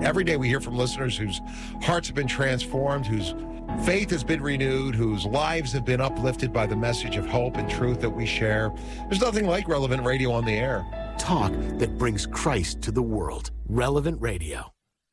Every day we hear from listeners whose hearts have been transformed, whose faith has been renewed, whose lives have been uplifted by the message of hope and truth that we share. There's nothing like Relevant Radio on the air. Talk that brings Christ to the world. Relevant Radio.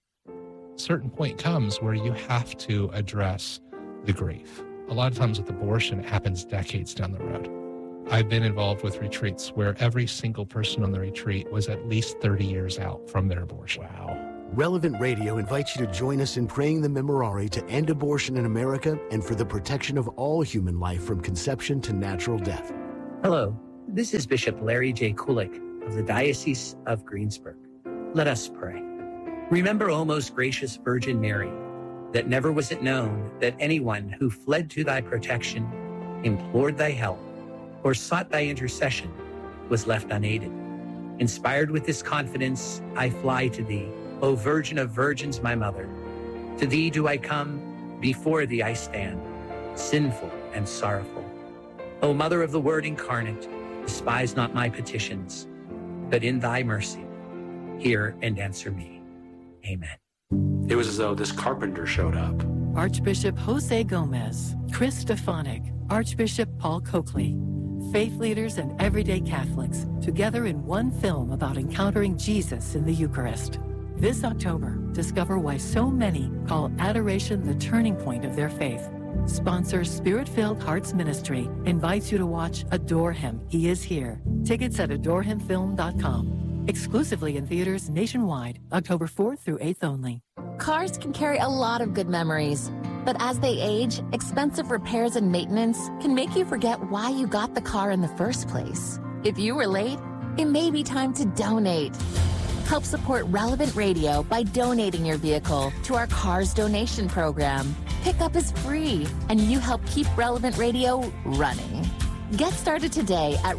A certain point comes where you have to address the grief. A lot of times with abortion, it happens decades down the road. I've been involved with retreats where every single person on the retreat was at least 30 years out from their abortion. Wow. Relevant Radio invites you to join us in praying the Memorare to end abortion in America and for the protection of all human life from conception to natural death. Hello, this is Bishop Larry J. Kulik of the Diocese of Greensburg. Let us pray. Remember, O most gracious Virgin Mary, that never was it known that anyone who fled to thy protection, implored thy help, or sought thy intercession was left unaided. Inspired with this confidence, I fly to thee, O Virgin of Virgins, my mother. To thee do I come, before thee I stand, sinful and sorrowful. O Mother of the Word incarnate, despise not my petitions, but in thy mercy, hear and answer me. Amen. It was as though this carpenter showed up. Archbishop Jose Gomez, Chris Stefanik, Archbishop Paul Coakley, faith leaders and everyday Catholics, together in one film about encountering Jesus in the Eucharist. This October, discover why so many call adoration the turning point of their faith. Sponsor Spirit-Filled Hearts Ministry invites you to watch Adore Him, He Is Here. Tickets at adorehimfilm.com. Exclusively in theaters nationwide, October 4th through 8th only. Cars can carry a lot of good memories, but as they age, expensive repairs and maintenance can make you forget why you got the car in the first place. If you were late, it may be time to donate. Help support Relevant Radio by donating your vehicle to our Cars Donation Program. Pickup is free, and you help keep Relevant Radio running. Get started today at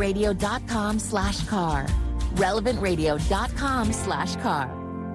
relevantradio.com/car. relevantradio.com/car.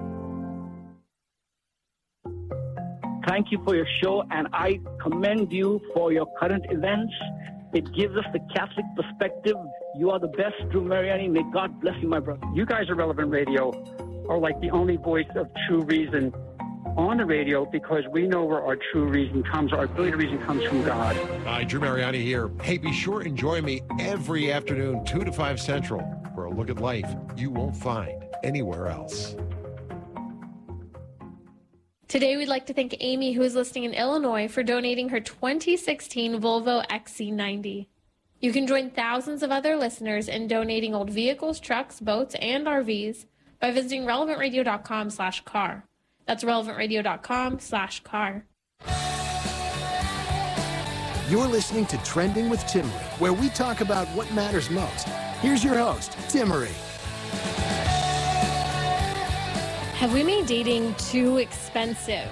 Thank you for your show, and I commend you for your current events. It gives us the Catholic perspective. You are the best, Drew Mariani. May God bless you, my brother. You guys are Relevant Radio, are like the only voice of true reason on the radio, because we know where our true reason comes. Our ability to reason comes from God. Hi, Drew Mariani here. Hey, be sure and join me every afternoon, 2 to 5 Central, for a look at life you won't find anywhere else. Today, we'd like to thank Amy, who is listening in Illinois, for donating her 2016 Volvo XC90. You can join thousands of other listeners in donating old vehicles, trucks, boats, and RVs by visiting relevantradio.com/car. That's relevantradio.com/car. You're listening to Trending with Timmerie, where we talk about what matters most. Here's your host, Timmerie. Have we made dating too expensive?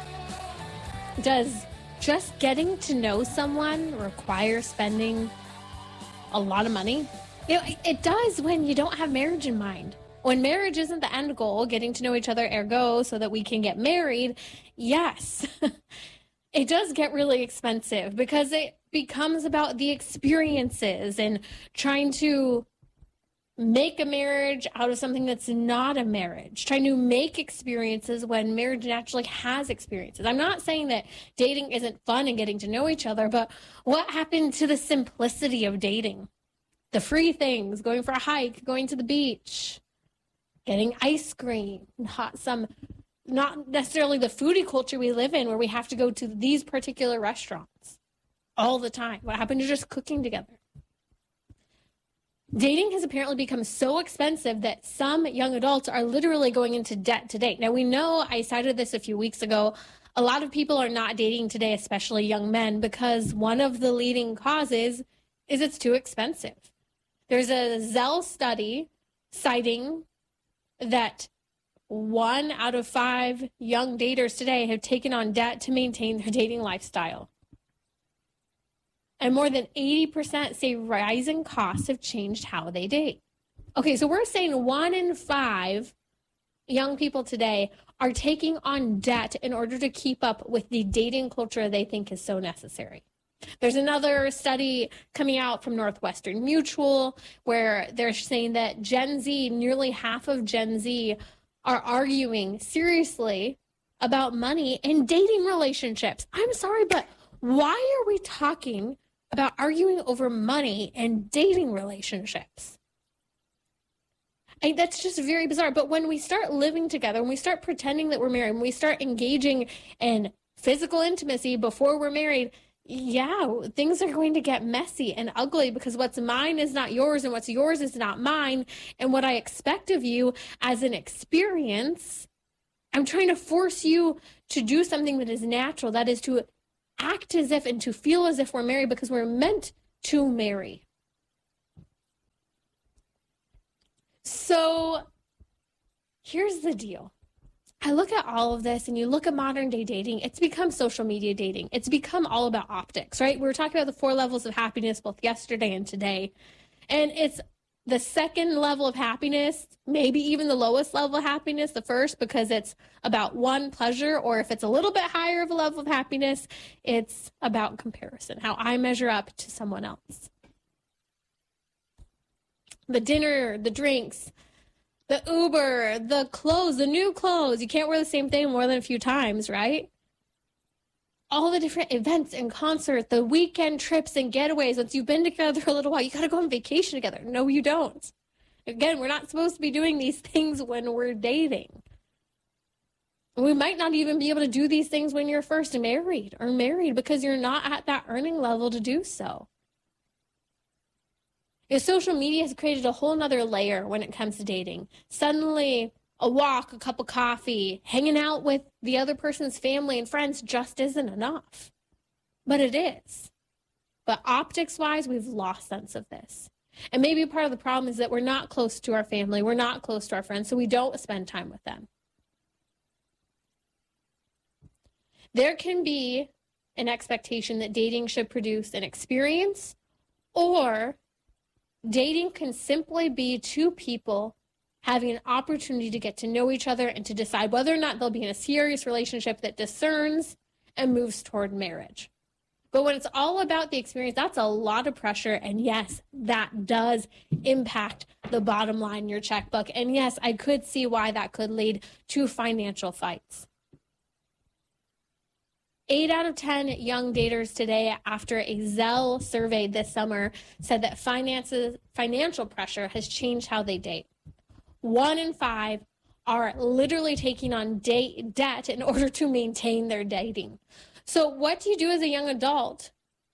Does just getting to know someone require spending a lot of money? You know, it does when you don't have marriage in mind. When marriage isn't the end goal, getting to know each other ergo so that we can get married, yes, it does get really expensive because it becomes about the experiences and trying to make a marriage out of something that's not a marriage, trying to make experiences when marriage naturally has experiences. I'm not saying that dating isn't fun and getting to know each other, but what happened to the simplicity of dating? The free things, going for a hike, going to the beach, getting ice cream, not necessarily the foodie culture we live in where we have to go to these particular restaurants all the time. What happened to just cooking together? Dating has apparently become so expensive that some young adults are literally going into debt to date. Now, we know, I cited this a few weeks ago, a lot of people are not dating today, especially young men, because one of the leading causes is it's too expensive. There's a Zell study citing that 1 out of 5 young daters today have taken on debt to maintain their dating lifestyle. And more than 80% say rising costs have changed how they date. Okay, so we're saying 1 in 5 young people today are taking on debt in order to keep up with the dating culture they think is so necessary. There's another study coming out from Northwestern Mutual where they're saying that Gen Z, nearly half of Gen Z are arguing seriously about money in dating relationships. I'm sorry, but why are we talking about arguing over money in dating relationships? That's just very bizarre. But when we start living together, when we start pretending that we're married, when we start engaging in physical intimacy before we're married, yeah, things are going to get messy and ugly, because what's mine is not yours and what's yours is not mine. And what I expect of you as an experience, I'm trying to force you to do something that is natural, that is to act as if and to feel as if we're married, because we're meant to marry. So here's the deal. I look at all of this and you look at modern day dating, it's become social media dating. It's become all about optics, right? We were talking about the 4 levels of happiness both yesterday and today. And it's the second level of happiness, maybe even the lowest level of happiness, the first, because it's about one, pleasure, or if it's a little bit higher of a level of happiness, it's about comparison, how I measure up to someone else. The dinner, the drinks, the Uber, the clothes, the new clothes. You can't wear the same thing more than a few times, right? All the different events and concerts, the weekend trips and getaways. Once you've been together a little while, you got to go on vacation together. No, you don't. Again, we're not supposed to be doing these things when we're dating. We might not even be able to do these things when you're first married because you're not at that earning level to do so. Social media has created a whole nother layer when it comes to dating. Suddenly, a walk, a cup of coffee, hanging out with the other person's family and friends just isn't enough. But it is. But optics-wise, we've lost sense of this. And maybe part of the problem is that we're not close to our family, we're not close to our friends, so we don't spend time with them. There can be an expectation that dating should produce an experience, or dating can simply be 2 people having an opportunity to get to know each other and to decide whether or not they'll be in a serious relationship that discerns and moves toward marriage. But when it's all about the experience, that's a lot of pressure. And yes, that does impact the bottom line in your checkbook. And yes, I could see why that could lead to financial fights. 8 out of 10 young daters today, after a Zelle survey this summer, said that financial pressure has changed how they date. 1 in 5 are literally taking on debt in order to maintain their dating. So what do you do as a young adult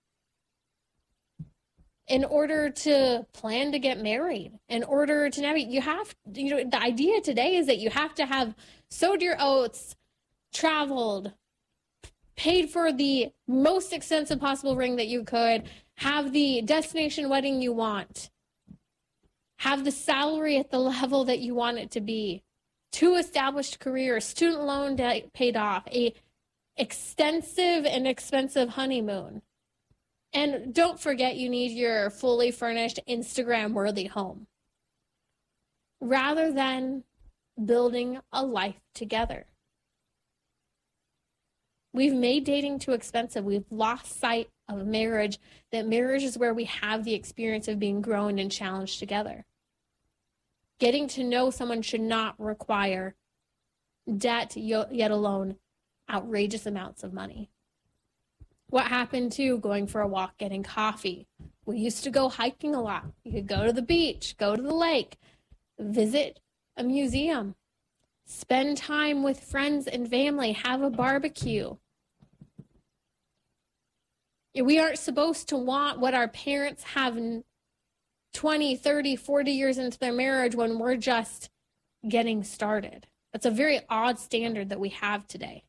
in order to plan to get married, in order to navigate? The idea today is that you have to have sowed your oats, traveled, paid for the most expensive possible ring that you could, have the destination wedding you want, have the salary at the level that you want it to be, 2 established careers, student loan debt paid off, a extensive and expensive honeymoon. And don't forget, you need your fully furnished, Instagram-worthy home, rather than building a life together. We've made dating too expensive. We've lost sight of marriage, that marriage is where we have the experience of being grown and challenged together. Getting to know someone should not require debt, yet alone outrageous amounts of money. What happened to going for a walk, getting coffee? We used to go hiking a lot. You could go to the beach, go to the lake, visit a museum, spend time with friends and family, have a barbecue. We aren't supposed to want what our parents have 20, 30, 40 years into their marriage when we're just getting started. That's a very odd standard that we have today.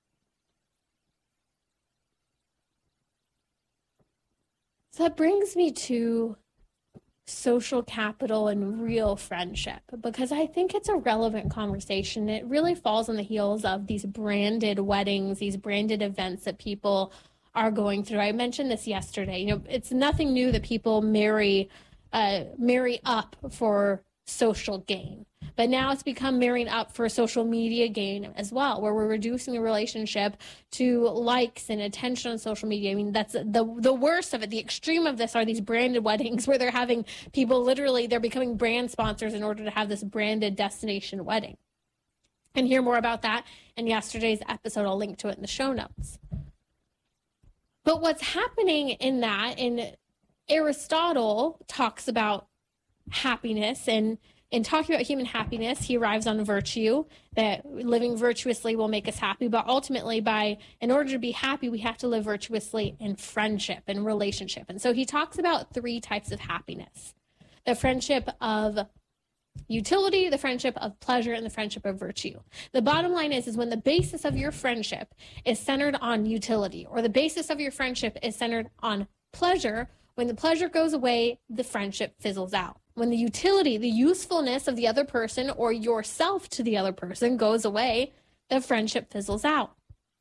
So that brings me to social capital and real friendship, because I think it's a relevant conversation. It really falls on the heels of these branded weddings, these branded events that people are going through. I mentioned this yesterday. It's nothing new that people marry up for social gain. But now it's become marrying up for social media gain as well, where we're reducing the relationship to likes and attention on social media. I mean, that's the worst of it. The extreme of this are these branded weddings where they're having people they're becoming brand sponsors in order to have this branded destination wedding. and hear more about that in yesterday's episode. I'll link to it in the show notes. But what's happening in that, and Aristotle talks about happiness, and in talking about human happiness, he arrives on virtue, that living virtuously will make us happy. But ultimately, in order to be happy, we have to live virtuously in friendship and relationship. And so he talks about 3 types of happiness: the friendship of utility, the friendship of pleasure, and the friendship of virtue. The bottom line is when the basis of your friendship is centered on utility, or the basis of your friendship is centered on pleasure, when the pleasure goes away, the friendship fizzles out. When the utility, the usefulness of the other person or yourself to the other person goes away, the friendship fizzles out.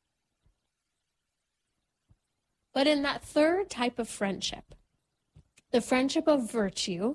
But in that 3rd type of friendship, the friendship of virtue,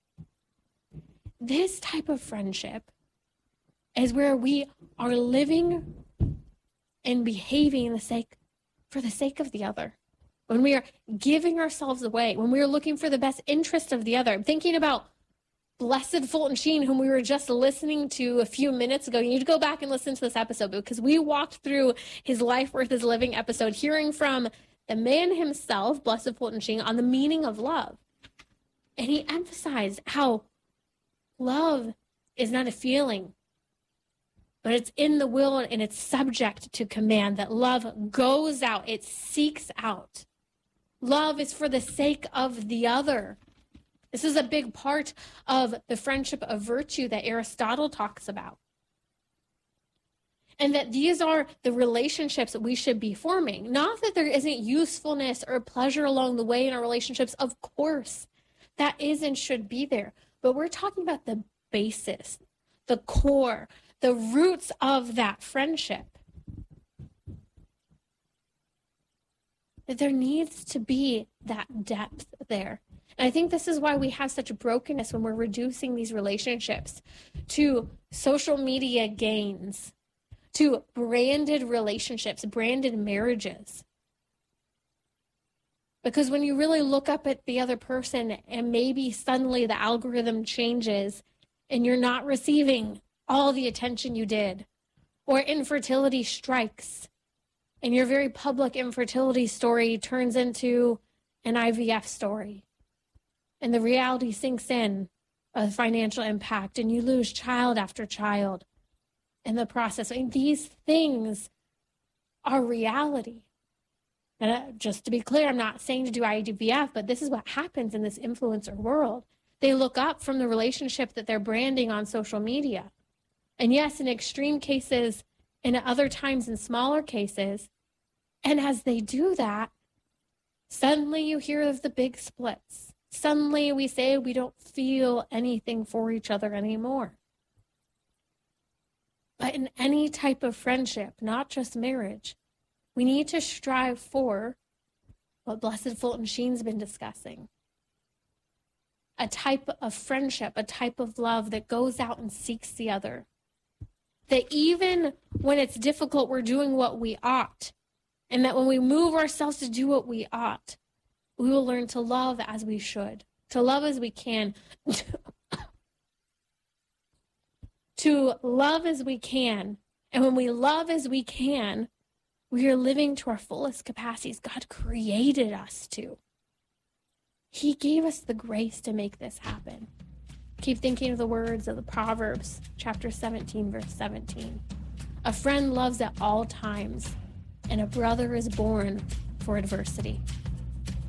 this type of friendship is where we are living and behaving for the sake of the other. When we are giving ourselves away, when we are looking for the best interest of the other. I'm thinking about Blessed Fulton Sheen, whom we were just listening to a few minutes ago. You need to go back and listen to this episode, because we walked through his Life Worth His Living episode, hearing from the man himself, Blessed Fulton Sheen, on the meaning of love. And he emphasized how love is not a feeling, but it's in the will and it's subject to command, that love goes out, it seeks out. Love is for the sake of the other. This is a big part of the friendship of virtue that Aristotle talks about. And that these are the relationships that we should be forming. Not that there isn't usefulness or pleasure along the way in our relationships. Of course, that is and should be there. But we're talking about the basis, the core, the roots of that friendship. That there needs to be that depth there. And I think this is why we have such brokenness when we're reducing these relationships to social media gains, to branded relationships, branded marriages. Because when you really look up at the other person and maybe suddenly the algorithm changes and you're not receiving all the attention you did, or infertility strikes and your very public infertility story turns into an IVF story, and the reality sinks in of financial impact, and you lose child after child in the process. I mean, these things are reality. And just to be clear, I'm not saying to do IVF, but this is what happens in this influencer world. They look up from the relationship that they're branding on social media. And yes, in extreme cases, and at other times in smaller cases, and as they do that, suddenly you hear of the big splits. Suddenly we say we don't feel anything for each other anymore. But in any type of friendship, not just marriage, we need to strive for what Blessed Fulton Sheen's been discussing. A type of friendship, a type of love that goes out and seeks the other. That even when it's difficult, we're doing what we ought. And that when we move ourselves to do what we ought, we will learn to love as we should, to love as we can, to love as we can. And when we love as we can, we are living to our fullest capacities God created us to. He gave us the grace to make this happen. Keep thinking of the words of the Proverbs, chapter 17, verse 17. A friend loves at all times, and a brother is born for adversity.